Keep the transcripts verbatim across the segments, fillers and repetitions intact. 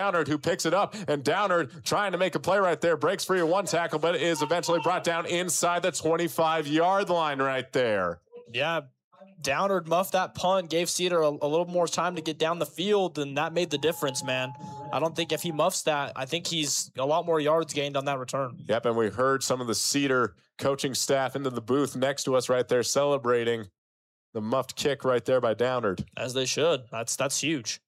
Downard, who picks it up, and Downard trying to make a play right there, breaks free of one tackle, but is eventually brought down inside the twenty-five-yard line right there. Yeah, Downard muffed that punt, gave Cedar a, a little more time to get down the field, and that made the difference, man. I don't think if he muffs that, I think he's a lot more yards gained on that return. Yep, and we heard some of the Cedar coaching staff into the booth next to us right there celebrating the muffed kick right there by Downard. As they should. That's that's huge.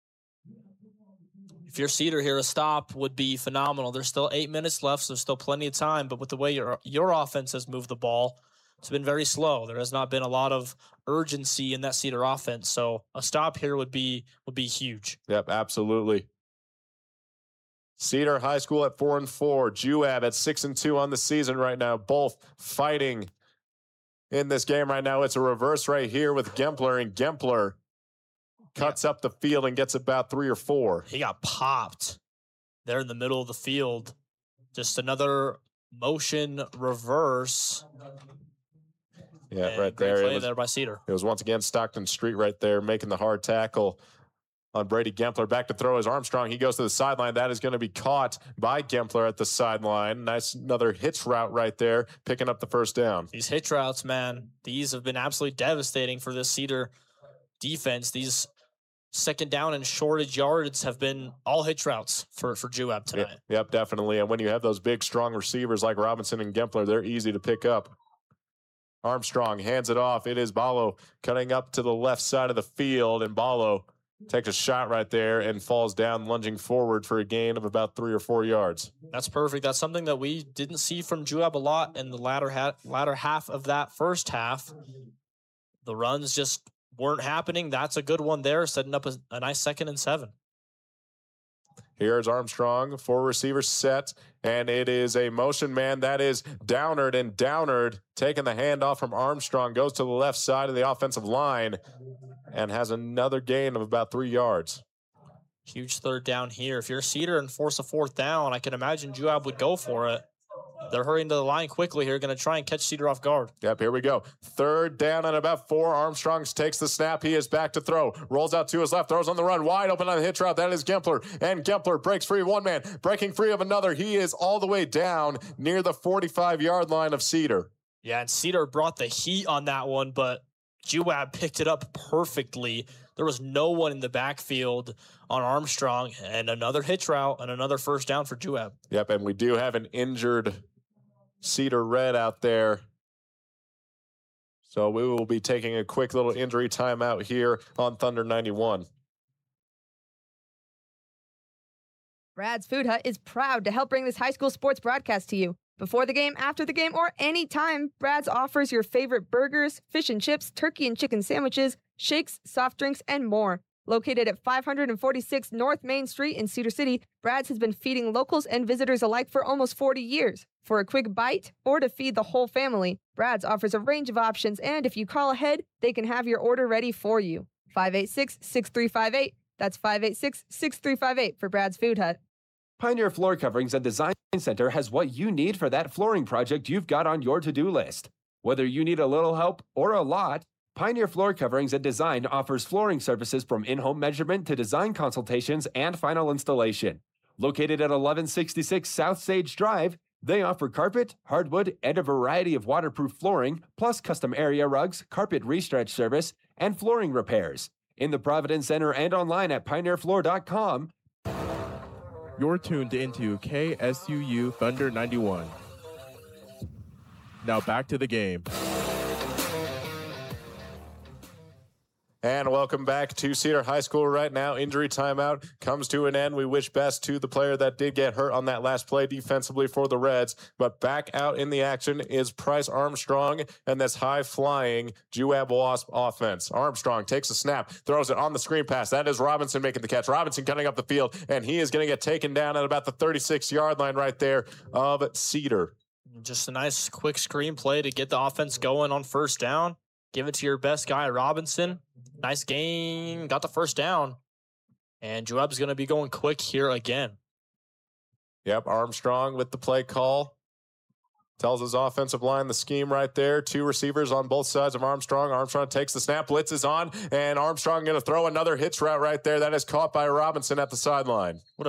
If you're Cedar here, a stop would be phenomenal. There's still eight minutes left, so there's still plenty of time, but with the way your your offense has moved the ball, it's been very slow. There has not been a lot of urgency in that Cedar offense, so a stop here would be would be huge. Yep, absolutely. Cedar High School at four and four, Juab at six and two on the season right now, both fighting in this game right now. It's a reverse right here with Gempler, and Gempler cuts yeah. up the field and gets about three or four. He got popped there in the middle of the field. Just another motion reverse. Yeah, and right great there. Play it was, there by Cedar. It was once again Stockton Street right there making the hard tackle on Brady Gempler. Back to throw is Armstrong. He goes to the sideline. That is going to be caught by Gempler at the sideline. Nice another hitch route right there, picking up the first down. These hitch routes, man, these have been absolutely devastating for this Cedar defense. These second down and shortage yards have been all hitch routes for, for Juab tonight. Yep, yep, definitely. And when you have those big, strong receivers like Robinson and Gempler, they're easy to pick up. Armstrong hands it off. It is Ballo cutting up to the left side of the field, and Ballo takes a shot right there and falls down, lunging forward for a gain of about three or four yards. That's perfect. That's something that we didn't see from Juab a lot in the latter, ha- latter half of that first half. The runs just weren't happening. That's a good one there, setting up a, a nice second and seven. Here's Armstrong, four receivers set, and it is a motion man. That is Downard, and Downard taking the handoff from Armstrong, goes to the left side of the offensive line and has another gain of about three yards. Huge third down here. If you're Cedar and force a fourth down, I can imagine Juab would go for it. They're hurrying to the line quickly here, going to try and catch Cedar off guard. Yep, here we go. Third down and about four. Armstrong takes the snap. He is back to throw. Rolls out to his left. Throws on the run. Wide open on the hitch route. That is Gempler. And Gempler breaks free of one man. Breaking free of another. He is all the way down near the forty-five-yard line of Cedar. Yeah, and Cedar brought the heat on that one, but Juab picked it up perfectly. There was no one in the backfield on Armstrong, and another hitch route and another first down for Juab. Yep, and we do have an injured Cedar Red out there. So we will be taking a quick little injury timeout here on Thunder ninety-one. Brad's Food Hut is proud to help bring this high school sports broadcast to you. Before the game, after the game, or any time, Brad's offers your favorite burgers, fish and chips, turkey and chicken sandwiches, shakes, soft drinks, and more. Located at five forty-six North Main Street in Cedar City, Brad's has been feeding locals and visitors alike for almost forty years. For a quick bite or to feed the whole family, Brad's offers a range of options, and if you call ahead, they can have your order ready for you. five eight six, six three five eight. That's five eight six, six three five eight for Brad's Food Hut. Pioneer Floor Coverings and Design Center has what you need for that flooring project you've got on your to-do list. Whether you need a little help or a lot, Pioneer Floor Coverings and Design offers flooring services from in-home measurement to design consultations and final installation. Located at eleven sixty-six South Sage Drive, they offer carpet, hardwood, and a variety of waterproof flooring, plus custom area rugs, carpet restretch service, and flooring repairs. In the Providence Center and online at pioneer floor dot com. You're tuned into K S U U Thunder ninety-one. Now back to the game. And welcome back to Cedar High School right now. Injury timeout comes to an end. We wish best to the player that did get hurt on that last play defensively for the Reds. But back out in the action is Price Armstrong and this high-flying Juab Wasp offense. Armstrong takes a snap, throws it on the screen pass. That is Robinson making the catch. Robinson cutting up the field, and he is going to get taken down at about the thirty-six-yard line right there of Cedar. Just a nice quick screen play to get the offense going on first down. Give it to your best guy, Robinson. Nice gain. Got the first down. And Juab's going to be going quick here again. Yep, Armstrong with the play call. Tells his offensive line the scheme right there. Two receivers on both sides of Armstrong. Armstrong takes the snap. Blitz is on. And Armstrong going to throw another hitch route right there. That is caught by Robinson at the sideline. What a